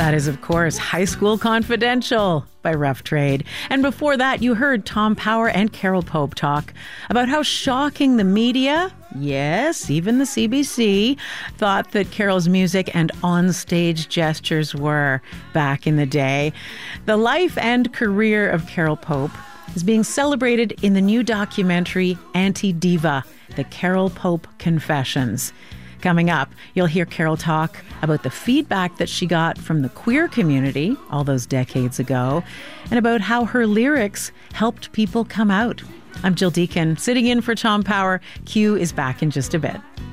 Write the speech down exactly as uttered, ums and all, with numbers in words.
That is, of course, High School Confidential by Rough Trade. And before that, you heard Tom Power and Carol Pope talk about how shocking the media, yes, even the C B C, thought that Carol's music and onstage gestures were back in the day. The life and career of Carol Pope is being celebrated in the new documentary Anti-Diva, The Carol Pope Confessions. Coming up, you'll hear Carol talk about the feedback that she got from the queer community all those decades ago, and about how her lyrics helped people come out. I'm Jill Deacon, sitting in for Tom Power. Q is back in just a bit.